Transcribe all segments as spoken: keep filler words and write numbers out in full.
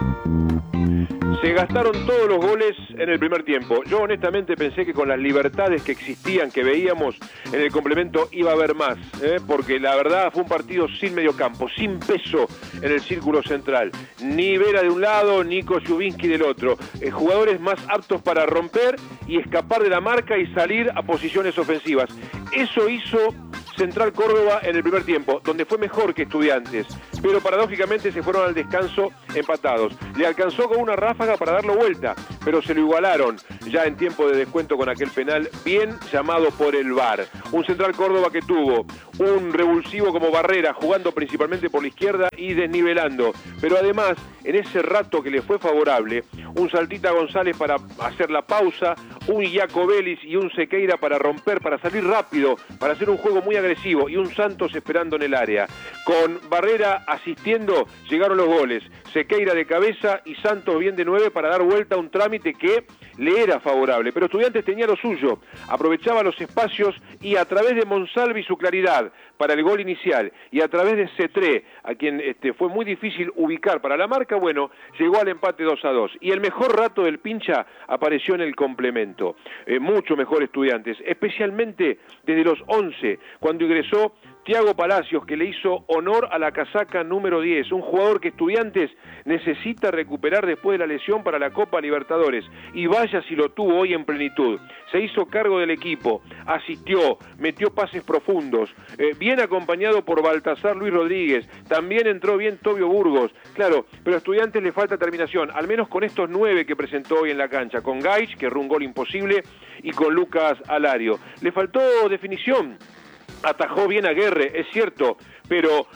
Se gastaron todos los goles en el primer tiempo. Yo honestamente pensé que con las libertades que existían, que veíamos en el complemento, iba a haber más, ¿eh? Porque la verdad fue un partido sin mediocampo, sin peso en el círculo central. Ni Vera de un lado, ni Kosciuszynski del otro. Eh, jugadores más aptos para romper y escapar de la marca y salir a posiciones ofensivas. Eso hizo Central Córdoba en el primer tiempo, donde fue mejor que Estudiantes, pero paradójicamente se fueron al descanso empatados. Le alcanzó con una ráfaga para darlo vuelta, pero se lo igualaron ya en tiempo de descuento con aquel penal bien llamado por el V A R. Un Central Córdoba que tuvo un revulsivo como Barrera, jugando principalmente por la izquierda y desnivelando, pero además, en ese rato que le fue favorable, un Saltita González para hacer la pausa, un Iaco Vélez y un Sequeira para romper, para salir rápido, para hacer un juego muy agresivo, y un Santos esperando en el área. Con Barrera asistiendo, llegaron los goles. Sequeira de cabeza y Santos bien de nueve para dar vuelta a un trámite que le era favorable. Pero Estudiantes tenía lo suyo, aprovechaba los espacios y a través de Monsalvi su claridad para el gol inicial y a través de Cetré, a quien este, fue muy difícil ubicar para la marca, bueno, llegó al empate dos a dos. Y el mejor rato del Pincha apareció en el complemento. Eh, mucho mejor Estudiantes, especialmente desde los once, cuando ingresó Thiago Palacios, que le hizo honor a la casaca número diez, un jugador que Estudiantes necesita recuperar después de la lesión para la Copa Libertadores, y vaya si lo tuvo hoy en plenitud. Se hizo cargo del equipo, asistió, metió pases profundos, eh, bien acompañado por Baltasar Luis Rodríguez, también entró bien Tobio Burgos, claro, pero a Estudiantes le falta terminación, al menos con estos nueve que presentó hoy en la cancha, con Gaich, que erró un gol imposible, y con Lucas Alario. Le faltó definición. Atajó bien a Guerre, es cierto, pero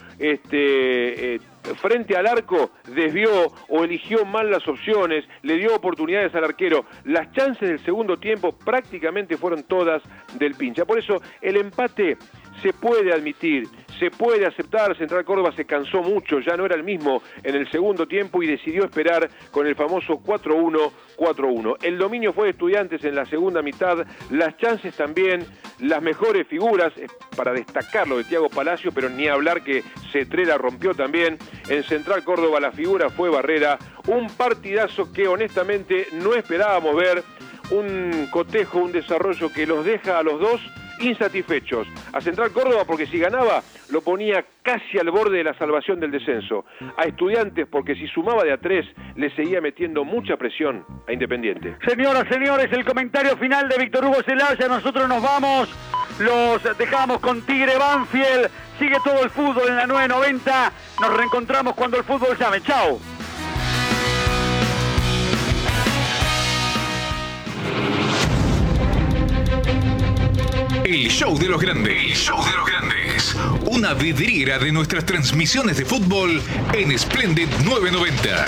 este, eh, frente al arco desvió o eligió mal las opciones, le dio oportunidades al arquero. Las chances del segundo tiempo prácticamente fueron todas del Pincha. Por eso el empate se puede admitir, se puede aceptar. Central Córdoba se cansó mucho, ya no era el mismo en el segundo tiempo y decidió esperar con el famoso cuatro uno cuatro uno. El dominio fue de Estudiantes en la segunda mitad, las chances también, las mejores figuras, para destacar lo de Thiago Palacio, pero ni hablar que Cetré la rompió también. En Central Córdoba la figura fue Barrera, un partidazo que honestamente no esperábamos ver, un cotejo, un desarrollo que los deja a los dos insatisfechos. A Central Córdoba porque si ganaba lo ponía casi al borde de la salvación del descenso. A Estudiantes porque si sumaba de a tres le seguía metiendo mucha presión a Independiente. Señoras, señores, el comentario final de Víctor Hugo Celaya. Nosotros nos vamos, los dejamos con Tigre Banfield. Sigue todo el fútbol en la nueve noventa. Nos reencontramos cuando el fútbol llame. Chao. El show de los grandes. El show de los grandes. Una vidriera de nuestras transmisiones de fútbol en Splendid nueve noventa.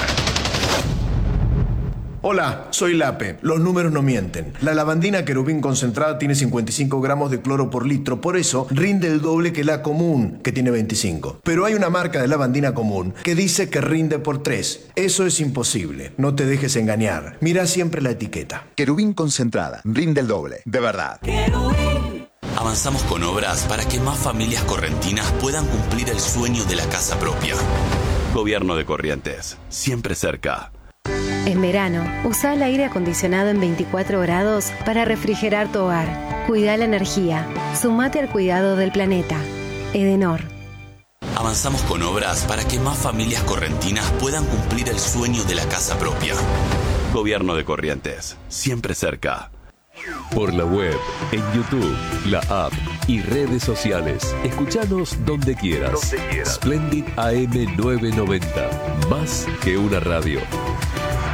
Hola, soy Lape. Los números no mienten. La lavandina Querubín concentrada tiene cincuenta y cinco gramos de cloro por litro, por eso rinde el doble que la común, que tiene veinticinco. Pero hay una marca de lavandina común que dice que rinde por tres. Eso es imposible. No te dejes engañar. Mira siempre la etiqueta. Querubín concentrada. Rinde el doble. De verdad. Querubín. Avanzamos con obras para que más familias correntinas puedan cumplir el sueño de la casa propia. Gobierno de Corrientes. Siempre cerca. En verano, usa el aire acondicionado en veinticuatro grados para refrigerar tu hogar. Cuida la energía. Sumate al cuidado del planeta. Edenor. Avanzamos con obras para que más familias correntinas puedan cumplir el sueño de la casa propia. Gobierno de Corrientes. Siempre cerca. Por la web, en YouTube, la app y redes sociales. Escuchanos donde quieras. Donde quieras. Splendid A M nueve noventa. Más que una radio.